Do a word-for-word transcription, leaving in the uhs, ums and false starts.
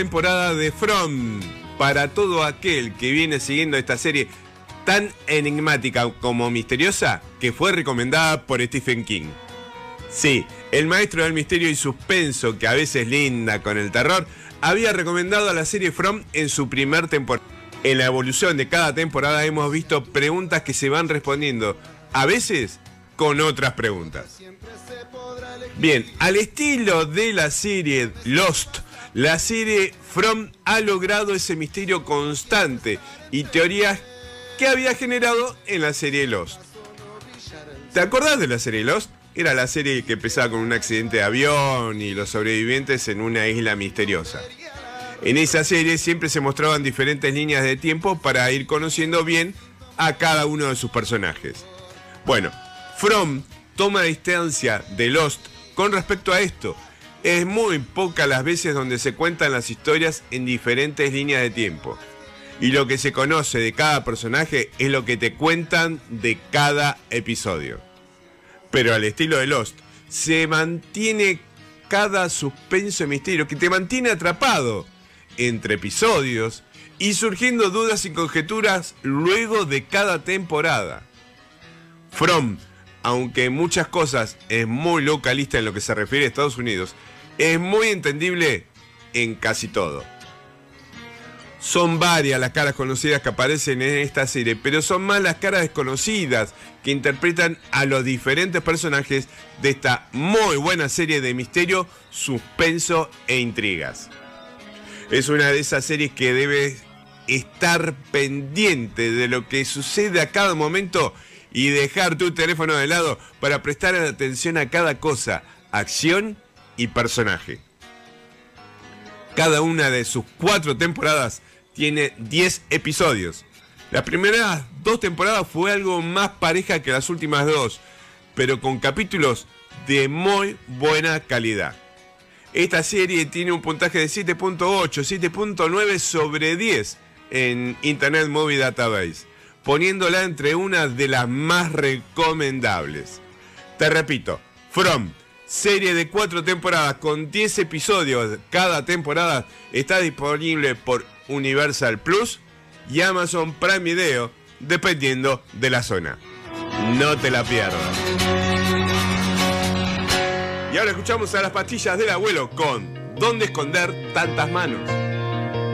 Temporada de From, para todo aquel que viene siguiendo esta serie tan enigmática como misteriosa, que fue recomendada por Stephen King. Sí, el maestro del misterio y suspenso, que a veces linda con el terror, había recomendado a la serie From en su primer temporada. En la evolución de cada temporada hemos visto preguntas que se van respondiendo, a veces con otras preguntas. Bien, al estilo de la serie Lost, la serie From ha logrado ese misterio constante y teorías que había generado en la serie Lost. ¿Te acordás de la serie Lost? Era la serie que empezaba con un accidente de avión y los sobrevivientes en una isla misteriosa. En esa serie siempre se mostraban diferentes líneas de tiempo para ir conociendo bien a cada uno de sus personajes. Bueno, From toma distancia de Lost con respecto a esto. Es muy pocas las veces donde se cuentan las historias en diferentes líneas de tiempo. Y lo que se conoce de cada personaje es lo que te cuentan de cada episodio. Pero al estilo de Lost, se mantiene cada suspenso y misterio que te mantiene atrapado entre episodios y surgiendo dudas y conjeturas luego de cada temporada. From, aunque en muchas cosas es muy localista en lo que se refiere a Estados Unidos, es muy entendible en casi todo. Son varias las caras conocidas que aparecen en esta serie, pero son más las caras desconocidas que interpretan a los diferentes personajes de esta muy buena serie de misterio, suspenso e intrigas. Es una de esas series que debe estar pendiente de lo que sucede a cada momento y dejar tu teléfono de lado para prestar atención a cada cosa, acción y personaje. Cada una de sus cuatro temporadas tiene diez episodios. Las primeras dos temporadas fue algo más pareja que las últimas dos, pero con capítulos de muy buena calidad. Esta serie tiene un puntaje de siete punto ocho, siete punto nueve sobre diez en Internet Movie Database, poniéndola entre una de las más recomendables. Te repito, From, serie de cuatro temporadas con diez episodios cada temporada, está disponible por Universal Plus y Amazon Prime Video, dependiendo de la zona. No te la pierdas. Y ahora escuchamos a las pastillas del abuelo con ¿Dónde esconder tantas manos?